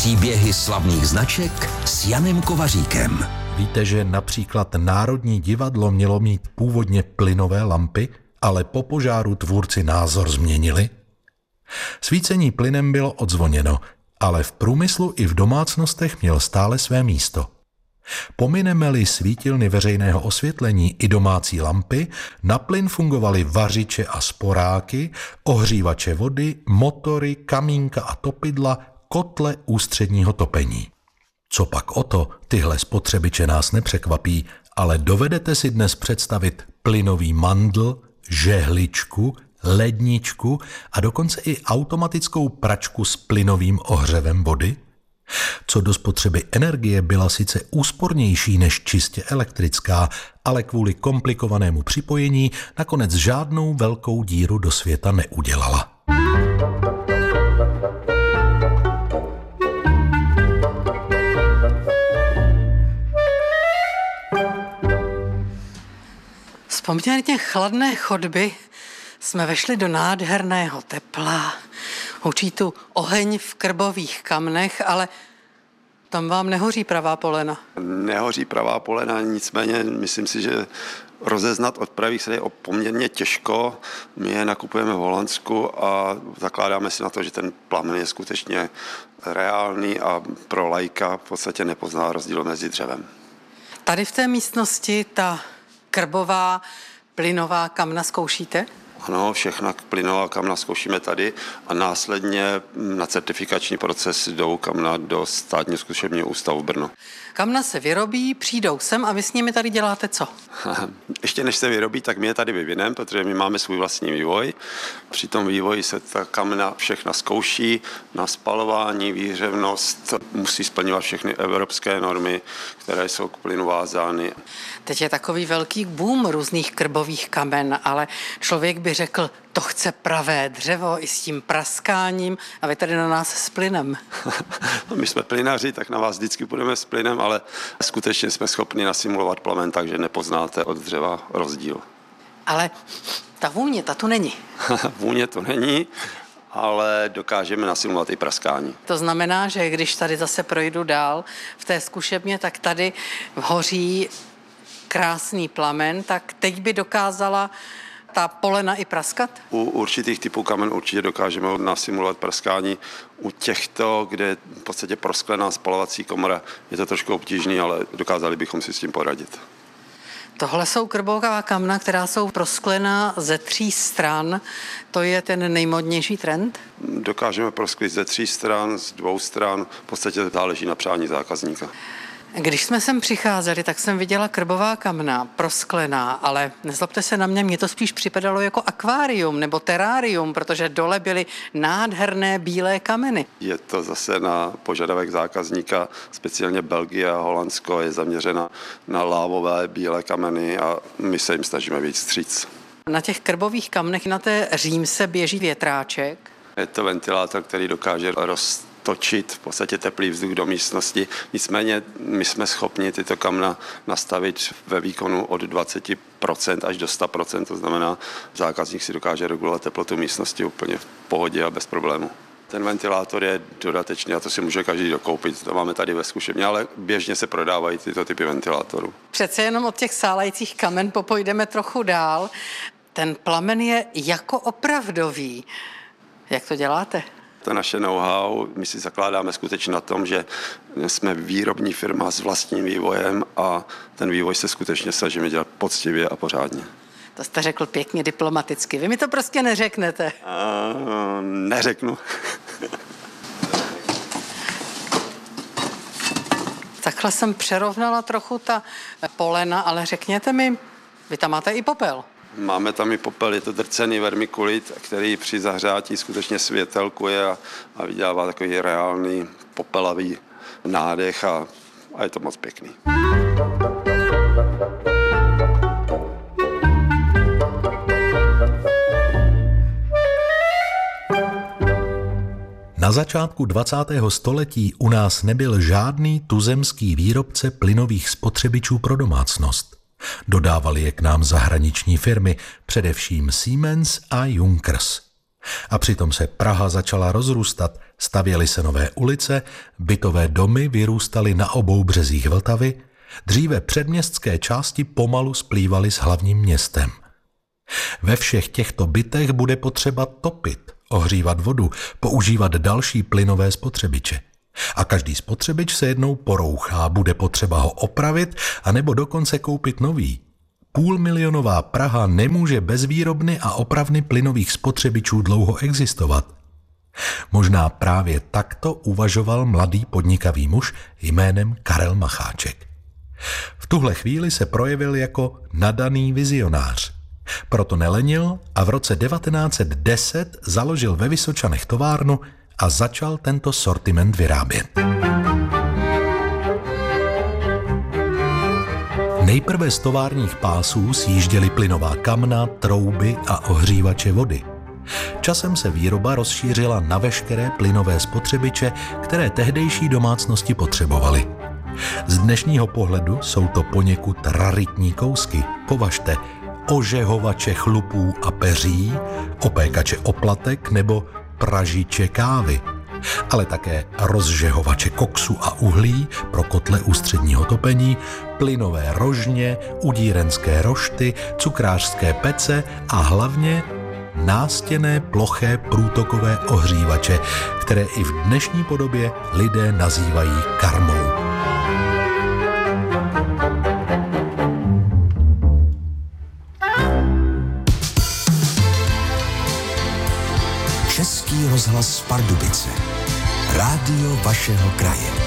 Příběhy slavných značek s Janem Kovaříkem. Víte, že například Národní divadlo mělo mít původně plynové lampy, ale po požáru tvůrci názor změnili? Svícení plynem bylo odzvoněno, ale v průmyslu i v domácnostech měl stále své místo. Pomineme-li svítilny veřejného osvětlení i domácí lampy, na plyn fungovaly vařiče a sporáky, ohřívače vody, motory, kamínka a topidla, kotle ústředního topení. Co pak o to, tyhle spotřebiče nás nepřekvapí, ale dovedete si dnes představit plynový mandl, žehličku, ledničku a dokonce i automatickou pračku s plynovým ohřevem vody? Co do spotřeby energie byla sice úspornější než čistě elektrická, ale kvůli komplikovanému připojení nakonec žádnou velkou díru do světa neudělala. Z poměrně chladné chodby jsme vešli do nádherného tepla. Hučí tu oheň v krbových kamnech, ale tam vám nehoří pravá polena. Nehoří pravá polena, nicméně myslím si, že rozeznat od pravých se je poměrně těžko. My je nakupujeme v Holandsku a zakládáme si na to, že ten plamen je skutečně reálný a pro laika v podstatě nepozná rozdíl mezi dřevem. Tady v té místnosti ta krbová plynová kamna zkoušíte? Ano, všechna plynová kamna zkoušíme tady a následně na certifikační proces jdou kamna do Státního zkušebního ústavu v Brno. Kamna se vyrobí, přijdou sem a vy s nimi tady děláte co? Ještě než se vyrobí, tak my je tady vyvineme, protože my máme svůj vlastní vývoj. Při tom vývoji se ta kamna všechna zkouší na spalování, výhřevnost, musí splňovat všechny evropské normy, které jsou k plynu vázány. Teď je takový velký boom různých krbových kamen, ale člověk by řekl, to chce pravé dřevo i s tím praskáním a vy tady na nás s plynem. My jsme plynaři, tak na vás vždycky půjdeme s plynem, ale skutečně jsme schopni nasimulovat plamen, takže nepoznáte od dřeva rozdíl. Ale ta vůně, ta tu není. Vůně to není, ale dokážeme nasimulovat i praskání. To znamená, že když tady zase projdu dál v té zkušebně, tak tady hoří krásný plamen, tak teď by dokázala ta polena i praskat? U určitých typů kamen určitě dokážeme nasimulovat praskání. U těchto, kde je v podstatě prosklená spalovací komora, je to trošku obtížný, ale dokázali bychom si s tím poradit. Tohle jsou krbová kamna, která jsou prosklená ze 3 stran. To je ten nejmodnější trend? Dokážeme prosklit ze 3 stran, z 2 stran. V podstatě záleží na přání zákazníka. Když jsme sem přicházeli, tak jsem viděla krbová kamna, prosklená, ale nezlobte se na mě to spíš připadalo jako akvárium nebo terárium, protože dole byly nádherné bílé kameny. Je to zase na požadavek zákazníka, speciálně Belgie a Holandsko je zaměřena na lávové bílé kameny a my se jim snažíme víc vstříc. Na těch krbových kamnech na té římse běží větráček. Je to ventilátor, který dokáže roztočit v podstatě teplý vzduch do místnosti. Nicméně my jsme schopni tyto kamna nastavit ve výkonu od 20% až do 100%. To znamená, zákazník si dokáže regulovat teplotu místnosti úplně v pohodě a bez problému. Ten ventilátor je dodatečný a to si může každý dokoupit. To máme tady ve zkušebně, ale běžně se prodávají tyto typy ventilátorů. Přece jenom od těch sálajících kamen popojdeme trochu dál. Ten plamen je jako opravdový. Jak to děláte? To naše know-how, my si zakládáme skutečně na tom, že jsme výrobní firma s vlastním vývojem a ten vývoj se skutečně snažíme dělat poctivě a pořádně. To jste řekl pěkně diplomaticky. Vy mi to prostě neřeknete. Neřeknu. Takhle jsem přerovnala trochu ta polena, ale řekněte mi, vy tam máte i popel. Máme tam i popel, je to drcený vermikulit, který při zahřátí skutečně světelkuje a vydělává takový reálný popelavý nádech a je to moc pěkný. Na začátku 20. století u nás nebyl žádný tuzemský výrobce plynových spotřebičů pro domácnost. Dodávali je k nám zahraniční firmy, především Siemens a Junkers. A přitom se Praha začala rozrůstat, stavěly se nové ulice, bytové domy vyrůstaly na obou březích Vltavy, dříve předměstské části pomalu splývaly s hlavním městem. Ve všech těchto bytech bude potřeba topit, ohřívat vodu, používat další plynové spotřebiče. A každý spotřebič se jednou porouchá, bude potřeba ho opravit anebo dokonce koupit nový. 500 000 Praha nemůže bez výrobny a opravny plynových spotřebičů dlouho existovat. Možná právě takto uvažoval mladý podnikavý muž jménem Karel Macháček. V tuhle chvíli se projevil jako nadaný vizionář. Proto nelenil a v roce 1910 založil ve Vysočanech továrnu a začal tento sortiment vyrábět. Nejprve z továrních pásů sjížděly plynová kamna, trouby a ohřívače vody. Časem se výroba rozšířila na veškeré plynové spotřebiče, které tehdejší domácnosti potřebovaly. Z dnešního pohledu jsou to poněkud raritní kousky. Považte ožehovače chlupů a peří, opékače oplatek nebo pražiče kávy, ale také rozžehovače koksu a uhlí pro kotle ústředního topení, plynové rožně, udírenské rošty, cukrářské pece a hlavně nástěnné ploché průtokové ohřívače, které i v dnešní podobě lidé nazývají karmou. Český rozhlas Pardubice. Rádio vašeho kraje.